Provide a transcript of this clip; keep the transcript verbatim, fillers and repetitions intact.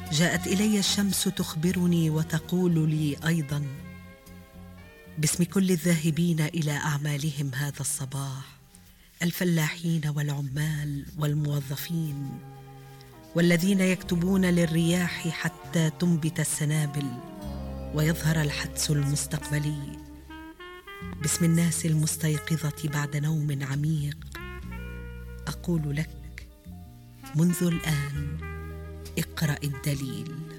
جاءت إلي الشمس تخبرني وتقول لي أيضا باسم كل الذاهبين إلى أعمالهم هذا الصباح، الفلاحين والعمال والموظفين والذين يكتبون للرياح حتى تنبت السنابل ويظهر الحدس المستقبلي، باسم الناس المستيقظة بعد نوم عميق أقول لك منذ الآن اقرأ الدليل.